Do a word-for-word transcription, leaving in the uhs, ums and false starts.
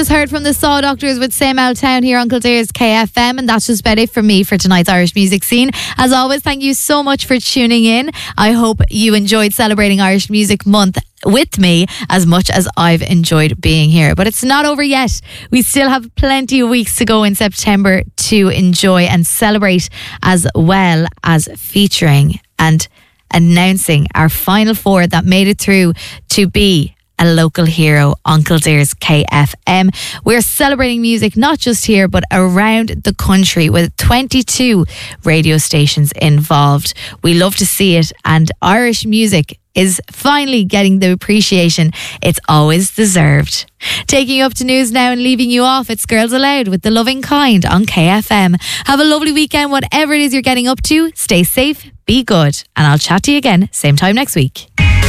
just heard from the Saw Doctors with Same Old Town here on Kildare's K F M, and that's just about it for me for tonight's Irish music scene. As always, thank you so much for tuning in. I hope you enjoyed celebrating Irish Music Month with me as much as I've enjoyed being here. But it's not over yet. We still have plenty of weeks to go in September to enjoy and celebrate, as well as featuring and announcing our final four that made it through to be a local hero on Kildare's K F M. We're celebrating music not just here but around the country with twenty-two radio stations involved. We love to see it, and Irish music is finally getting the appreciation it's always deserved. Taking you up to news now and leaving you off, it's Girls Aloud with The Loving Kind on K F M. Have a lovely weekend, whatever it is you're getting up to. Stay safe, be good, and I'll chat to you again same time next week.